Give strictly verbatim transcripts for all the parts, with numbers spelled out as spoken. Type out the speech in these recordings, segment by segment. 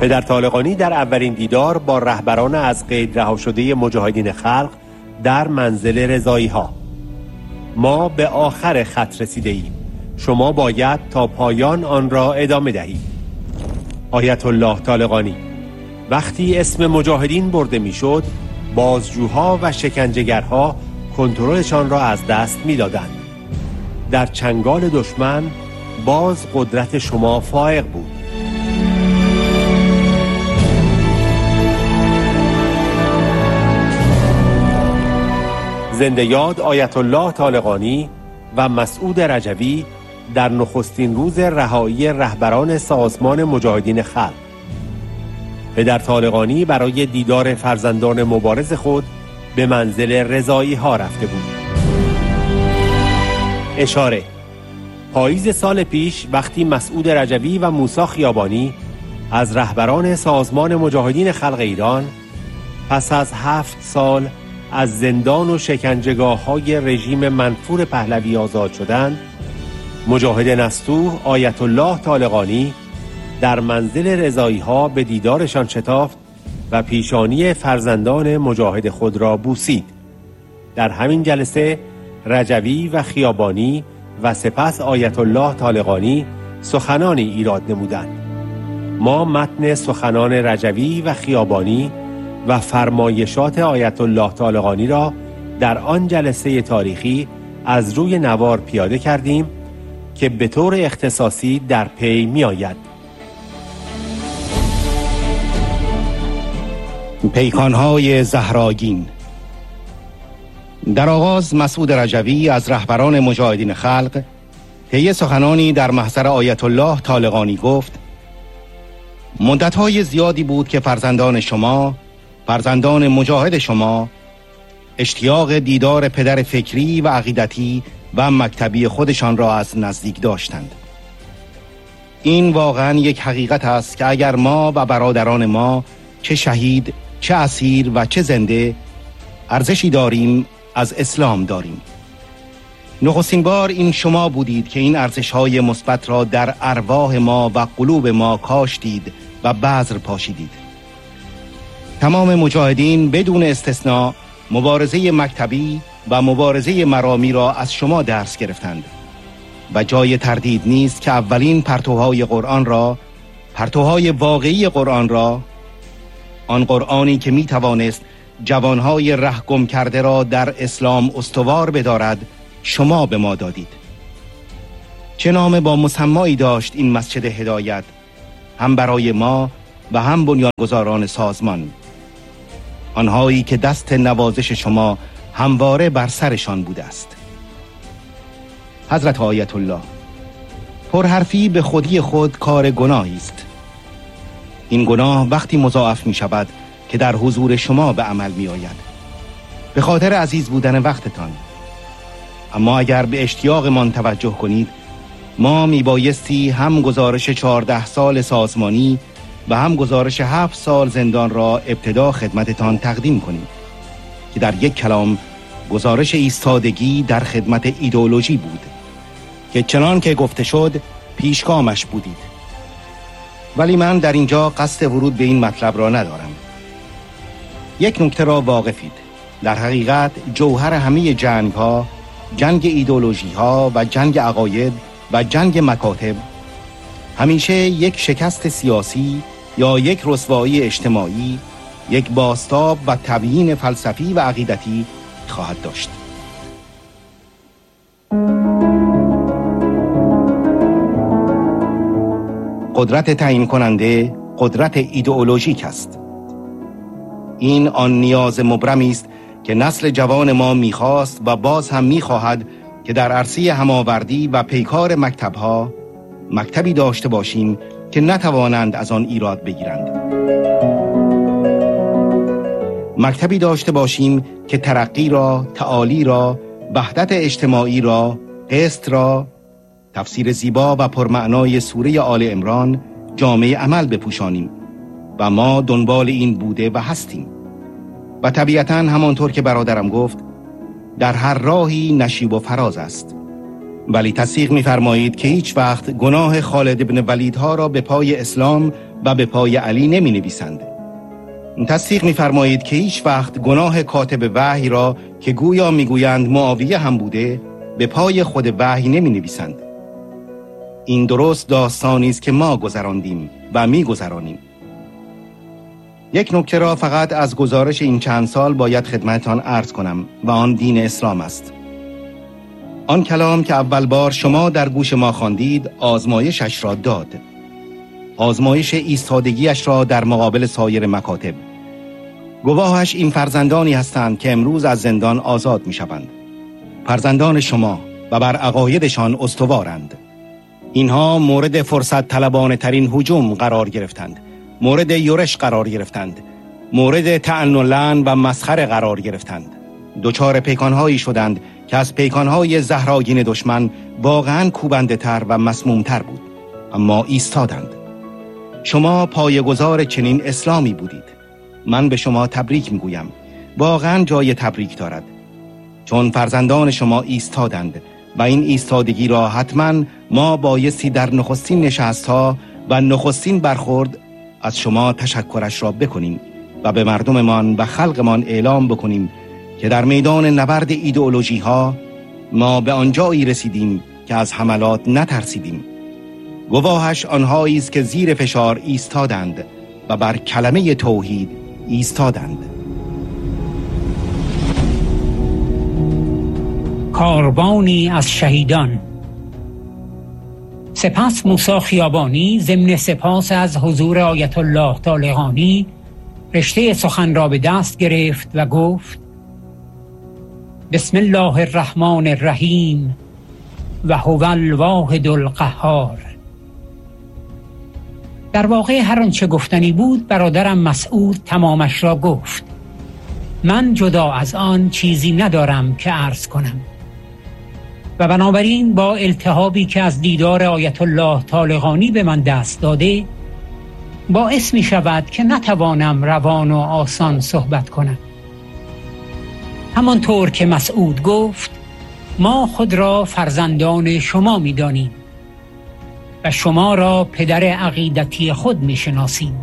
پدر طالقانی در اولین دیدار با رهبران از قید رها شده مجاهدین خلق در منزل رضایی ها: ما به آخر خط رسیده ایم، شما باید تا پایان آن را ادامه دهید. آیت الله طالقانی: وقتی اسم مجاهدین برده میشد، بازجوها و شکنجهگرها کنترلشان را از دست میدادند. در چنگال دشمن باز قدرت شما فائق بود. زنده یاد آیت الله طالقانی و مسعود رجوی در نخستین روز رهایی رهبران سازمان مجاهدین خلق. پدر طالقانی برای دیدار فرزندان مبارز خود به منزل رضایی ها رفته بود. اشاره: پاییز سال پیش وقتی مسعود رجوی و موسی خیابانی از رهبران سازمان مجاهدین خلق ایران پس از هفت سال از زندان و شکنجهگاه های رژیم منفور پهلوی آزاد شدند، مجاهد نستوه آیت الله طالقانی در منزل رضایی ها به دیدارشان شتافت و پیشانی فرزندان مجاهد خود را بوسید. در همین جلسه رجوی و خیابانی و سپس آیت الله طالقانی سخنانی ایراد نمودند. ما متن سخنان رجوی و خیابانی و فرمایشات آیت الله طالقانی را در آن جلسه تاریخی از روی نوار پیاده کردیم که به طور اختصاصی در پی می آید. پیکانهای زهراگین. در آغاز مسعود رجوی از رهبران مجاهدین خلق طی سخنانی در محضر آیت الله طالقانی گفت: مدتهای زیادی بود که فرزندان شما، فرزندان مجاهد شما، اشتیاق دیدار پدر فکری و عقیدتی و مکتبی خودشان را از نزدیک داشتند. این واقعا یک حقیقت است که اگر ما و برادران ما چه شهید، چه اسیر و چه زنده ارزشی داریم، از اسلام داریم. نخستین بار این شما بودید که این ارزش‌های مثبت را در ارواح ما و قلوب ما کاشتید و بذر پاشیدید. تمام مجاهدین بدون استثناء مبارزه مکتبی و مبارزه مرامی را از شما درس گرفتند و جای تردید نیست که اولین پرتوهای قرآن را، پرتوهای واقعی قرآن را، آن قرآنی که می توانست جوانهای ره گم کرده را در اسلام استوار بدارد، شما به ما دادید. چه نام با مسمایی داشت این مسجد هدایت، هم برای ما و هم بنیانگذاران سازمان، آنهایی که دست نوازش شما همواره بر سرشان بوده است. حضرت آیت الله: پرحرفی به خودی خود کار گناهی است. این گناه وقتی مضاعف می شود که در حضور شما به عمل می آید، به خاطر عزیز بودن وقتتان. اما اگر به اشتیاقمان توجه کنید، ما می بایستی هم گزارش چهارده سال سازمانی و هم گزارش هفت سال زندان را ابتدا خدمتتان تقدیم کنیم که در یک کلام گزارش ایستادگی در خدمت ایدئولوژی بود که چنان که گفته شد پیشگامش بودید. ولی من در اینجا قصد ورود به این مطلب را ندارم. یک نکته را واقفید: در حقیقت جوهر همه جنگ ها، جنگ ایدئولوژی ها و جنگ عقاید و جنگ مکاتب همیشه یک شکست سیاسی یا یک رسوایی اجتماعی، یک بازتاب و تبیین فلسفی و عقیدتی خواهد داشت. قدرت تعیین کننده قدرت ایدئولوژیک است. این آن نیاز مبرمی است که نسل جوان ما میخواست و باز هم میخواهد که در عرصه هماوردی و پیکار مکتبها مکتبی داشته باشیم که نتوانند از آن ایراد بگیرند. مکتبی داشته باشیم که ترقی را، تعالی را، وحدت اجتماعی را، قسط را، تفسیر زیبا و پرمعنای سوره آل عمران جامعه عمل بپوشانیم و ما دنبال این بوده و هستیم. و طبیعتاً همانطور که برادرم گفت، در هر راهی نشیب و فراز است. ولی تصدیق می‌فرمایید که هیچ وقت گناه خالد بن ولیدها را به پای اسلام و به پای علی نمی‌نویسند. تصدیق می‌فرمایید که هیچ وقت گناه کاتب وحی را که گویا می‌گویند معاویه هم بوده به پای خود وحی نمی‌نویسند. این درست داستانی است که ما گذراندیم و می‌گذرانیم. یک نکته را فقط از گزارش این چند سال باید خدمتتان عرض کنم و آن دین اسلام است. آن کلام که اول بار شما در گوش ما خواندید آزمایشش را داد. آزمایش ایستادگیش را در مقابل سایر مکاتب. گواهش این فرزندانی هستند که امروز از زندان آزاد می شوند. فرزندان شما و بر عقایدشان استوارند. اینها مورد فرصت طلبانه ترین هجوم قرار گرفتند. مورد یورش قرار گرفتند. مورد طعن و لعن و مسخره قرار گرفتند. دوچار پیکانهایی شدند که از پیکانهای زهراگین دشمن واقعاً کوبنده تر و مسموم تر بود، اما ایستادند. شما پایه‌گذار چنین اسلامی بودید. من به شما تبریک میگویم. واقعاً جای تبریک دارد، چون فرزندان شما ایستادند و این ایستادگی را حتماً ما بایستی در نخستین نشست‌ها و نخستین برخورد از شما تشکرش را بکنیم و به مردممان و خلقمان اعلام بکنیم که در میدان نبرد ایدئولوژی ها ما به آنجایی رسیدیم که از حملات نترسیدیم. گواهش آنهایی است که زیر فشار ایستادند و بر کلمه توحید ایستادند. کاروانی از شهیدان. سپس موسی خیابانی ضمن سپاس از حضور آیت الله طالقانی رشته سخن را به دست گرفت و گفت: بسم الله الرحمن الرحیم و هو الواحد القهار. در واقع هر آنچه گفتنی بود برادرم مسعود تمامش را گفت. من جدا از آن چیزی ندارم که عرض کنم و بنابراین با التهابی که از دیدار آیت الله طالقانی به من دست داده باعث می شود که نتوانم روان و آسان صحبت کنم. همانطور که مسعود گفت، ما خود را فرزندان شما می دانیم و شما را پدر عقیدتی خود می شناسیم.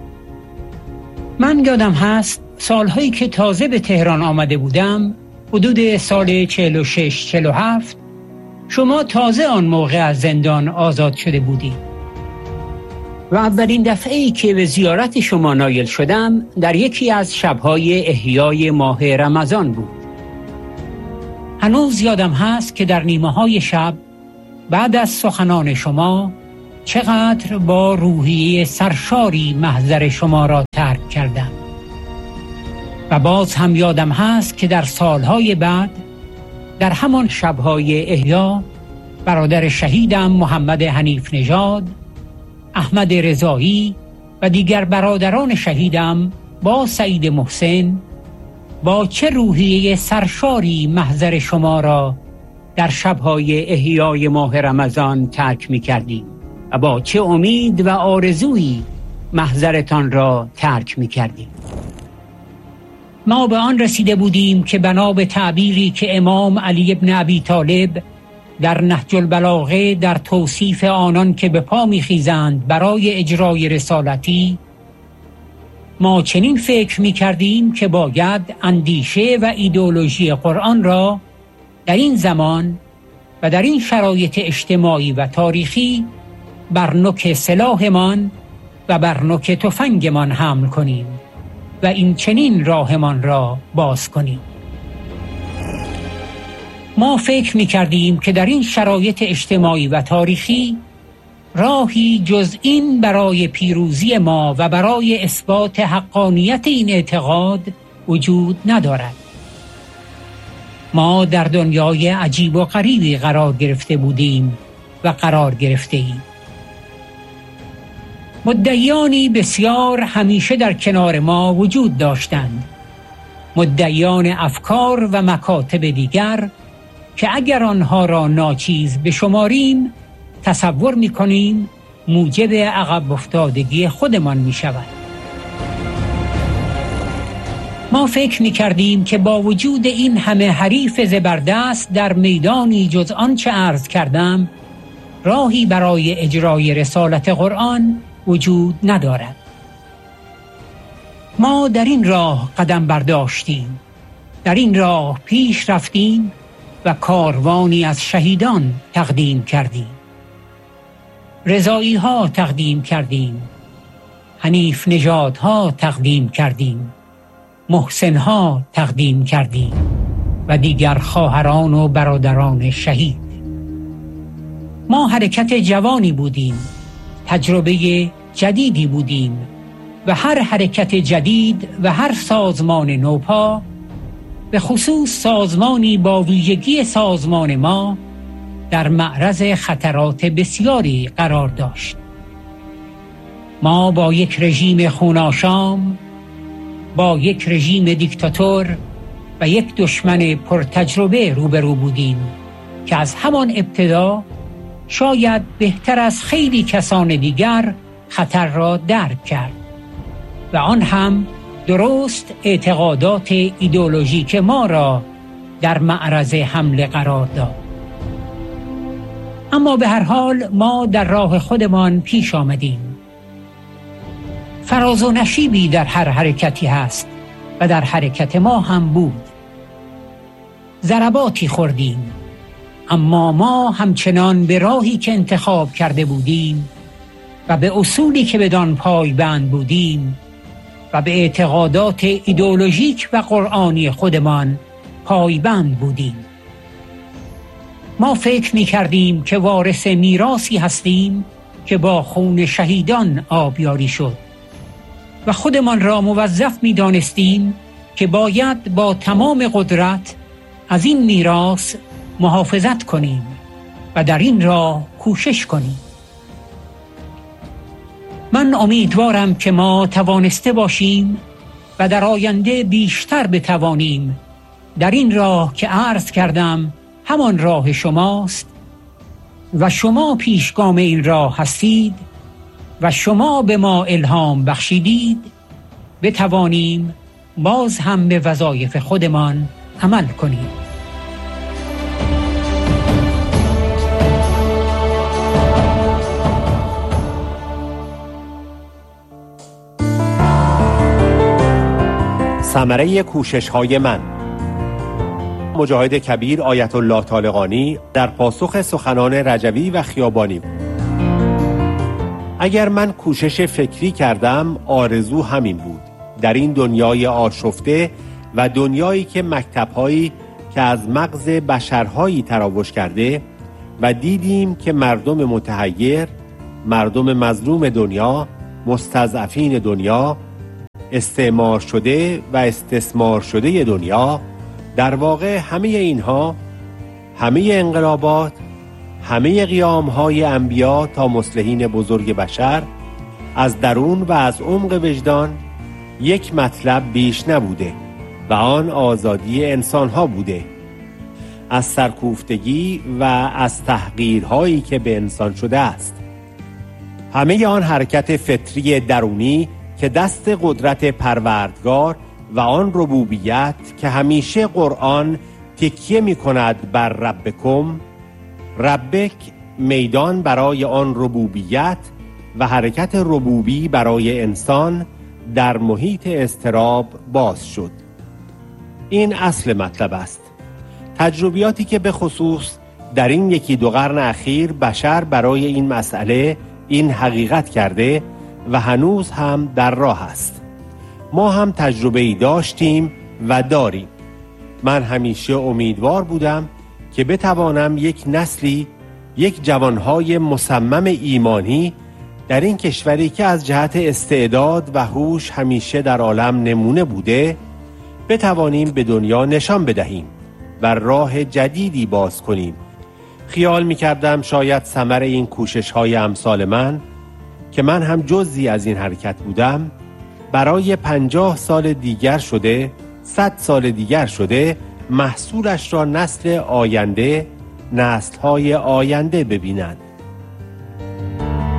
من یادم هست سالهایی که تازه به تهران آمده بودم، حدود سال چهل و شش چهل و هفت، شما تازه آن موقع از زندان آزاد شده بودید و اولین دفعه‌ای که به زیارت شما نایل شدم در یکی از شب‌های احیای ماه رمضان بود. هنوز یادم هست که در نیمه‌های شب بعد از سخنان شما چقدر با روحیه سرشاری محضر شما را ترک کردم و باز هم یادم هست که در سالهای بعد در همان شب‌های احیا برادر شهیدم محمد حنیف نژاد، احمد رضایی و دیگر برادران شهیدم با سعید محسن با چه روحیه سرشاری محضر شما را در شب‌های احیای ماه رمضان ترک می کردیم و با چه امید و آرزویی محضرتان را ترک می کردیم. ما به آن رسیده بودیم که بنا به تعبیری که امام علی ابن ابی طالب در نهج البلاغه در توصیف آنان که به پا می‌خیزند برای اجرای رسالتی، ما چنین فکر می‌کردیم که باید اندیشه و ایدئولوژی قرآن را در این زمان و در این شرایط اجتماعی و تاریخی بر نوک سلاحمان و بر نوک تفنگمان حمل کنیم و این چنین راهمان را باز کنیم. ما فکر می کردیم که در این شرایط اجتماعی و تاریخی راهی جز این برای پیروزی ما و برای اثبات حقانیت این اعتقاد وجود ندارد. ما در دنیای عجیب و غریبی قرار گرفته بودیم و قرار گرفته ایم. مدعیانی بسیار همیشه در کنار ما وجود داشتند. مدعیان افکار و مکاتب دیگر که اگر آنها را ناچیز بشماریم تصور می‌کنیم موجب عقب افتادگی خودمان می‌شود. ما فکر می کردیم که با وجود این همه حریف زبردست در میدانی جز آنچه عرض کردم راهی برای اجرای رسالت قرآن وجود ندارد. ما در این راه قدم برداشتیم، در این راه پیش رفتیم و کاروانی از شهیدان تقدیم کردیم. رضایی ها تقدیم کردیم، حنیف نژاد ها تقدیم کردیم، محسن ها تقدیم کردیم و دیگر خواهران و برادران شهید. ما حرکت جوانی بودیم، تجربه جدیدی بودیم و هر حرکت جدید و هر سازمان نوپا، به خصوص سازمانی با ویژگی سازمان ما، در معرض خطرات بسیاری قرار داشت. ما با یک رژیم خوناشام، با یک رژیم دیکتاتور و یک دشمن پرتجربه روبرو بودیم که از همان ابتدا شاید بهتر از خیلی کسان دیگر خطر را درک کرد و آن هم درست اعتقادات ایدئولوژیک ما را در معرض حمله قرار داد. اما به هر حال ما در راه خودمان پیش آمدیم. فراز و نشیبی در هر حرکتی هست و در حرکت ما هم بود. ضرباتی خوردیم، اما ما همچنان به راهی که انتخاب کرده بودیم و به اصولی که بدان پایبند بودیم و به اعتقادات ایدئولوژیک و قرآنی خودمان پایبند بودیم. ما فکر می کردیم که وارث میراثی هستیم که با خون شهیدان آبیاری شد و خودمان را موظف می دانستیم که باید با تمام قدرت از این میراث محافظت کنیم و در این راه کوشش کنیم. من امیدوارم که ما توانسته باشیم و در آینده بیشتر بتوانیم در این راه که عرض کردم همان راه شماست و شما پیشگام این راه هستید و شما به ما الهام بخشیدید، بتوانیم باز هم به وظایف خودمان عمل کنیم. ثمره کوشش‌های من. مجاهد کبیر آیت الله طالقانی در پاسخ سخنان رجوی و خیابانی: اگر من کوشش فکری کردم، آرزو همین بود. در این دنیای آشفته و دنیایی که مکتب‌هایی که از مغز بشرهایی تراوش کرده و دیدیم که مردم متحیر، مردم مظلوم دنیا، مستضعفین دنیا، استعمار شده و استثمار شده دنیا، در واقع همه اینها، همه انقلابات، همه قیام‌های انبیا تا مصلحین بزرگ بشر، از درون و از عمق وجدان یک مطلب بیش نبوده و آن آزادی انسان‌ها بوده، از سرکوفتگی و از تحقیرهایی که به انسان شده است. همه آن حرکت فطری درونی که دست قدرت پروردگار و آن ربوبیت که همیشه قرآن تکیه می کند بر ربکم، ربک میدان برای آن ربوبیت و حرکت ربوبی برای انسان در محیط اضطراب باز شد. این اصل مطلب است. تجربیاتی که به خصوص در این یکی دو قرن اخیر بشر برای این مسئله این حقیقت کرده و هنوز هم در راه است. ما هم تجربه‌ای داشتیم و داریم. من همیشه امیدوار بودم که بتوانم یک نسلی، یک جوانهای مصمم ایمانی در این کشوری که از جهت استعداد و هوش همیشه در عالم نمونه بوده، بتوانیم به دنیا نشان بدهیم و راه جدیدی باز کنیم. خیال می‌کردم شاید ثمر این کوشش‌های امثال من که من هم جزئی از این حرکت بودم، برای پنجاه سال دیگر شده، صد سال دیگر شده، محصولش را نسل آینده، نسل‌های آینده ببینند.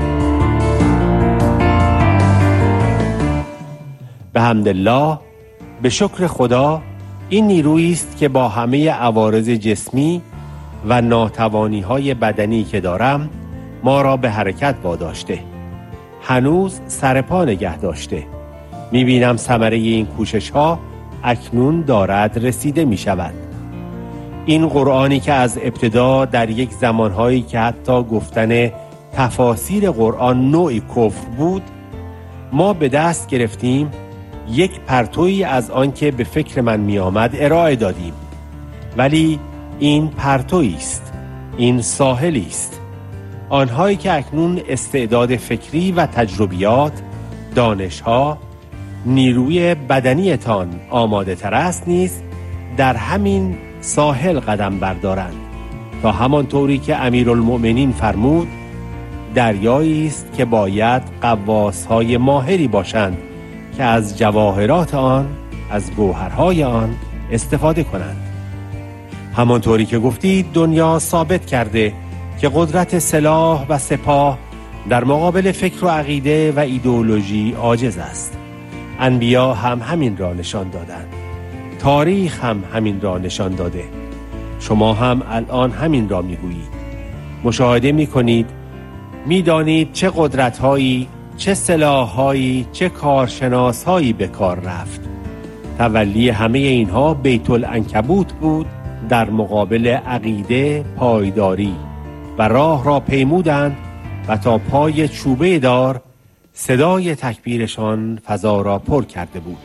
به حمدالله به شکر خدا این نیرویی است که با همه عوارض جسمی و ناتوانی‌های بدنی که دارم ما را به حرکت واداشته. هنوز سر پا نگه داشته. می‌بینم ثمره این کوشش‌ها اکنون دارد رسیده می‌شود. این قرآنی که از ابتدا در یک زمانهایی که حتی گفتن تفاسیر قرآن نوعی کفر بود، ما به دست گرفتیم یک پرتویی از آن که به فکر من می آمد ارائه دادیم. ولی این پرتویی است، این ساحلی است. آنهایی که اکنون استعداد فکری و تجربیات، دانشها، نیروی بدنیتان آماده تر است نیز در همین ساحل قدم بردارند تا همانطوری که امیرالمؤمنین فرمود دریایی است که باید غواصهای ماهری باشند که از جواهرات آن، از گوهرهای آن استفاده کنند. همانطوری که گفتید دنیا ثابت کرده که قدرت سلاح و سپاه در مقابل فکر و عقیده و ایدئولوژی عاجز است. انبیا هم همین را نشان دادند. تاریخ هم همین را نشان داده. شما هم الان همین را میگویید. مشاهده میکنید، میدانید چه قدرت‌هایی، چه سلاح‌هایی، چه کارشناس‌هایی به کار رفت. تولی همه اینها بیت العنکبوت بود در مقابل عقیده، پایداری و راه را پیمودند و تا پای چوبه دار صدای تکبیرشان فضا را پر کرده بود.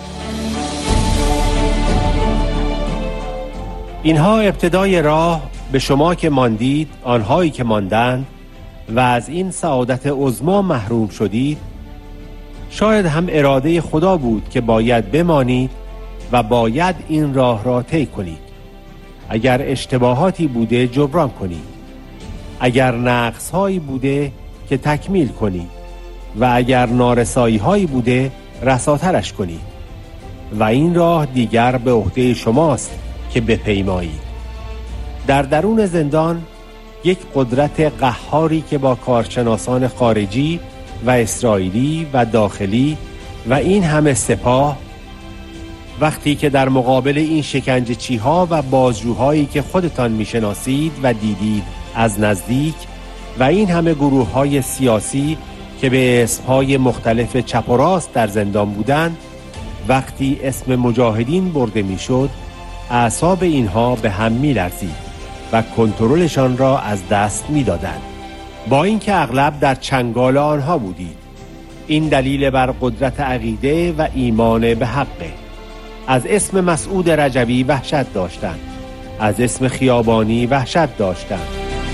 اینها ابتدای راه. به شما که ماندید، آنهایی که ماندند و از این سعادت عظما محروم شدید، شاید هم اراده خدا بود که باید بمانید و باید این راه را طی کنید. اگر اشتباهاتی بوده جبران کنید، اگر نقص‌هایی بوده که تکمیل کنید و اگر نارسایی‌هایی بوده رساترش کنید و این راه دیگر به عهده شماست که بپیمایید. در درون زندان یک قدرت قهاری که با کارشناسان خارجی و اسرائیلی و داخلی و این همه سپاه، وقتی که در مقابل این شکنجه‌چی‌ها و بازجوهایی که خودتان میشناسید و دیدید از نزدیک و این همه گروه‌های سیاسی که به اسمهای مختلف چپ و راست در زندان بودند، وقتی اسم مجاهدین برده میشد اعصاب اینها به هم میلرزید و کنترلشان را از دست میدادند، با اینکه اغلب در چنگال آنها بودید. این دلیل بر قدرت عقیده و ایمان به حقه. از اسم مسعود رجوی وحشت داشتند، از اسم خیابانی وحشت داشتند.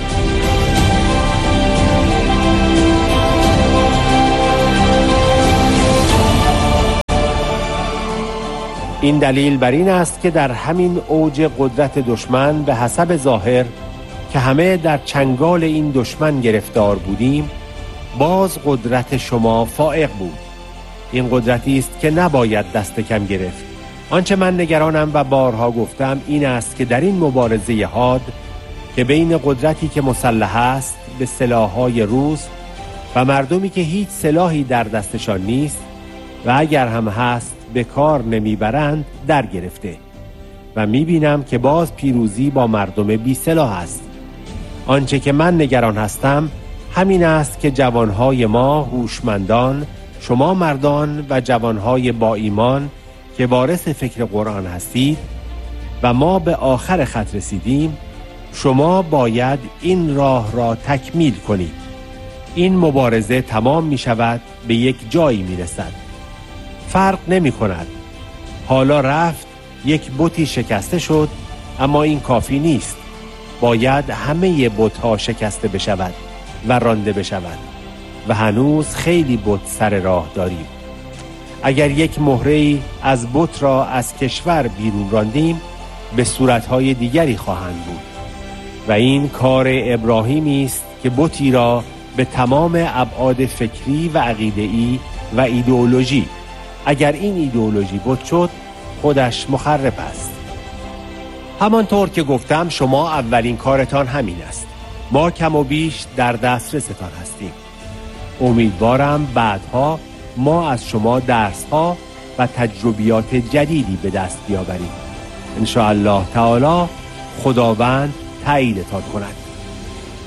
این دلیل بر این است که در همین اوج قدرت دشمن به حسب ظاهر که همه در چنگال این دشمن گرفتار بودیم، باز قدرت شما فائق بود. این قدرتی است که نباید دست کم گرفت. آنچه من نگرانم و بارها گفتم این است که در این مبارزه حاد که بین قدرتی که مسلح است به سلاح‌های روس و مردمی که هیچ سلاحی در دستشان نیست و اگر هم هست به کار نمیبرند در گرفته و میبینم که باز پیروزی با مردم بی سلاح است. آنچه که من نگران هستم همین است که جوانهای ما هوشمندان، شما مردان و جوانهای با ایمان که وارث فکر قرآن هستید و ما به آخر خط رسیدیم، شما باید این راه را تکمیل کنید. این مبارزه تمام می شود، به یک جایی می رسد. فرق نمی کند. حالا رفت، یک بتی شکسته شد، اما این کافی نیست. باید همه بت‌ها شکسته بشود و رانده بشود و هنوز خیلی بت سر راه داریم. اگر یک مهره‌ای از بت را از کشور بیرون راندیم، به صورتهای دیگری خواهند بود و این کار ابراهیمی است که بتی را به تمام ابعاد فکری و عقیده‌ای و ایدئولوژی، اگر این ایدئولوژی بت شد، خودش مخرب است. همانطور که گفتم شما اولین کارتان همین است. ما کم و بیش در دسترستان هستیم. امیدوارم بعدها ما از شما درس‌ها و تجربیات جدیدی به دست بیاورید. ان شاء الله تعالی خداوند تاییدتان کند.